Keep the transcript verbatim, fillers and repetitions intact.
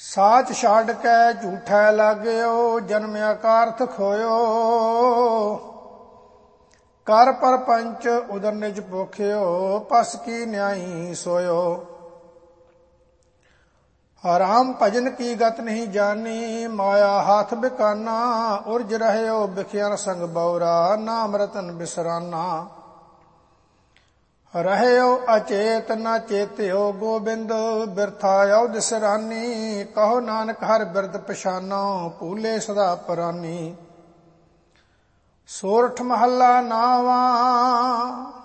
ਸਾਚ ਛੱਡ ਕੇ ਝੂਠੈ ਲਾਗਿਓ, ਜਨਮਿਆ ਕਾਰਥ ਖੋਇਓ। ਕਰ ਪਰਪੰਚ ਉਦਰ ਨਿਜ ਭੁਖਿਓ, ਪਸ ਕੀ ਨਿਆਈ ਸੋਇਓ। ਰਾਮ ਭਜਨ ਕੀ ਗਤ ਨਹੀਂ ਜਾਨੀ, ਮਾਇਆ ਹਾਥ ਬਿਕਾਨਾ। ਉਰਜ ਰਹਿਓ ਬਿਖਿਆਨ ਸੰਗ ਬਉਰਾ, ਨਾਮ ਰਤਨ ਬਿਸਰਾਨਾ। ਰਹਿਓ ਅਚੇਤ ਨਾ ਚੇਤਿਓ ਗੋਬਿੰਦ, ਬਿਰਥਾ ਔਧ ਸਿਰਾਨੀ। ਕਹੋ ਨਾਨਕ ਹਰ ਬਿਰਦ ਪਛਾਨੋ, ਭੂਲੇ ਸਦਾ ਪਰਾਨੀ। ਸੋਰਠ ਮਹੱਲਾ ਨਾਵਾਂ।